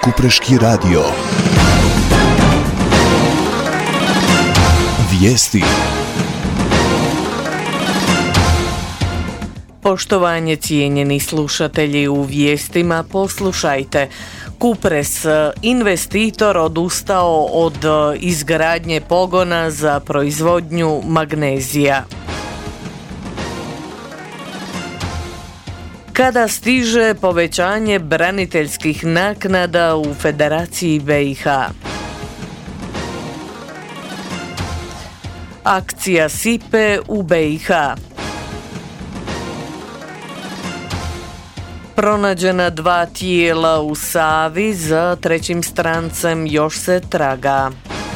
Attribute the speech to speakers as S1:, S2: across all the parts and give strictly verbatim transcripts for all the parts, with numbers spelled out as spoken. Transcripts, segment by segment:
S1: Kupreški radio. Vijesti.
S2: Poštovanje, cijenjeni slušatelji, u vijestima poslušajte. Kupres, investitor odustao od izgradnje pogona za proizvodnju magnezija. Kada stiže povećanje braniteljskih naknada u Federaciji B i H? Akcija Sipe u B i H. Pronađena dva tijela u Savi, za trećim strancem još se traga.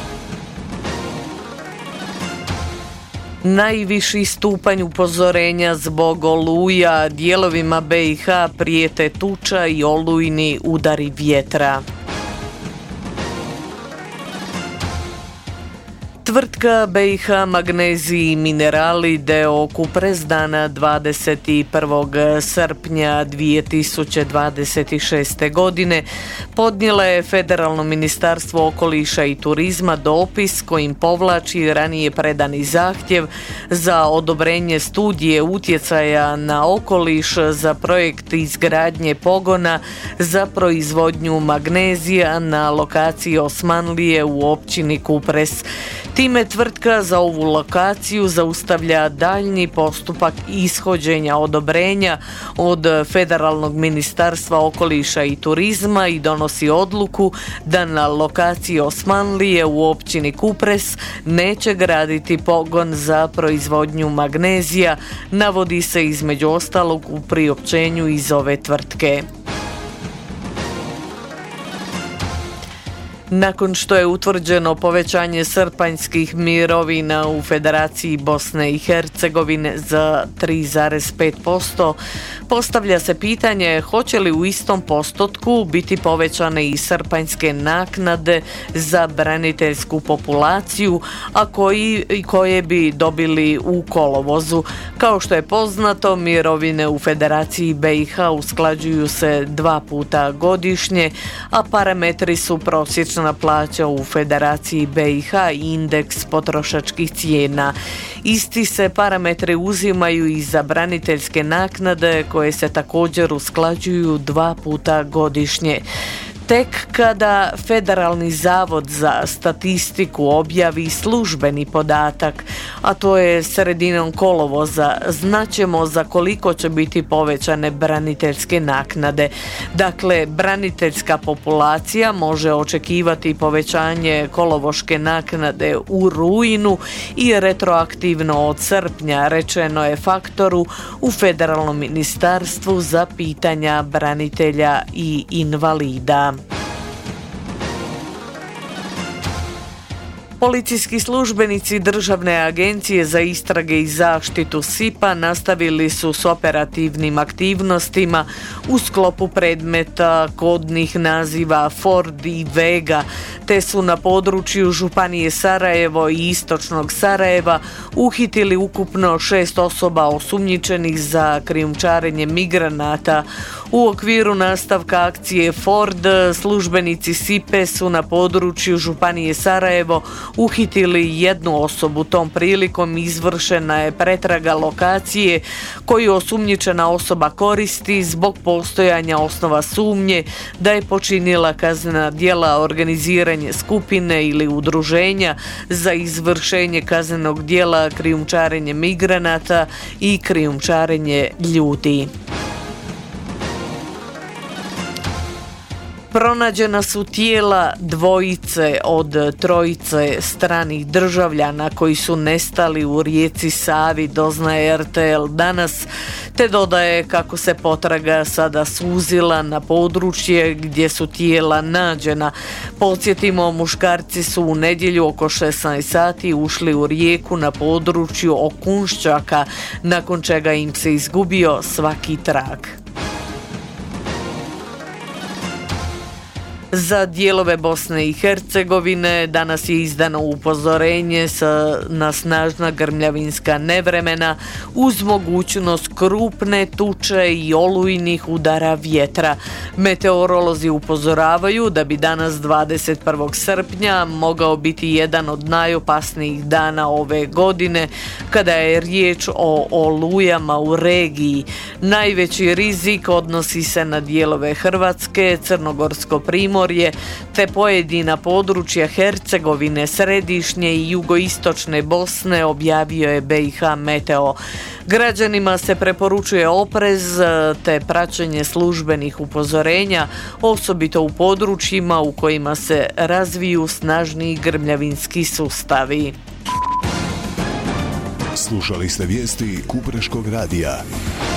S2: Najviši stupanj upozorenja zbog oluja, dijelovima B i H prijete tuča i olujni udari vjetra. Tvrtka B i H Magnezij i minerali d.o.o. Kupres dana dvadeset prvog srpnja dvije tisuće dvadeset šeste. godine podnijela je Federalno ministarstvo okoliša i turizma dopis kojim povlači ranije predani zahtjev za odobrenje studije utjecaja na okoliš za projekt izgradnje pogona za proizvodnju magnezija na lokaciji Osmanlije u općini Kupres. Time tvrtka za ovu lokaciju zaustavlja daljnji postupak ishođenja odobrenja od Federalnog ministarstva okoliša i turizma i donosi odluku da na lokaciji Osmanlije u općini Kupres neće graditi pogon za proizvodnju magnezija, navodi se između ostalog u priopćenju iz ove tvrtke. Nakon što je utvrđeno povećanje srpanjskih mirovina u Federaciji Bosne i Hercegovine za tri zarez pet posto, postavlja se pitanje hoće li u istom postotku biti povećane i srpanjske naknade za braniteljsku populaciju, a koji, koje bi dobili u kolovozu. Kao što je poznato, mirovine u Federaciji B i H usklađuju se dva puta godišnje, a parametri su prosječna plaća u Federaciji B i H i indeks potrošačkih cijena. Isti se parametri uzimaju i za braniteljske naknade koje se također usklađuju dva puta godišnje. Tek kada Federalni zavod za statistiku objavi službeni podatak, a to je sredinom kolovoza, znaćemo za koliko će biti povećane braniteljske naknade. Dakle, braniteljska populacija može očekivati povećanje kolovoške naknade u rujnu i retroaktivno od srpnja, rečeno je faktoru u Federalnom ministarstvu za pitanja branitelja i invalida. Policijski službenici Državne agencije za istrage i zaštitu Sipa nastavili su s operativnim aktivnostima u sklopu predmeta kodnih naziva Ford i Vega, te su na području Županije Sarajevo i istočnog Sarajeva uhitili ukupno šest osoba osumnjičenih za krijumčarenje migranata. U okviru nastavka akcije Ford, službenici Sipe su na području Županije Sarajevo uhitili jednu osobu. Tom prilikom izvršena je pretraga lokacije koju osumnjičena osoba koristi zbog postojanja osnova sumnje da je počinila kaznena djela organiziranje skupine ili udruženja za izvršenje kaznenog djela krijumčarenje migranata i krijumčarenje ljudi. Pronađena su tijela dvojice od trojice stranih državljana koji su nestali u rijeci Savi, doznaje R T L danas, te dodaje kako se potraga sada suzila na područje gdje su tijela nađena. Podsjetimo, muškarci su u nedjelju oko šesnaest sati ušli u rijeku na području Okunšćaka, nakon čega im se izgubio svaki trag. Za dijelove Bosne i Hercegovine danas je izdano upozorenje sa, na snažna grmljavinska nevremena uz mogućnost krupne tuče i olujnih udara vjetra. Meteorolozi upozoravaju da bi danas dvadeset prvog srpnja mogao biti jedan od najopasnijih dana ove godine kada je riječ o olujama u regiji. Najveći rizik odnosi se na dijelove Hrvatske, Crnogorsko primorje te pojedina područja Hercegovine, središnje i jugoistočne Bosne, objavio je B i H Meteo. Građanima se preporučuje oprez te praćenje službenih upozorenja, osobito u područjima u kojima se razviju snažniji grmljavinski sustavi.
S1: Slušali ste vijesti Kupreškog radija.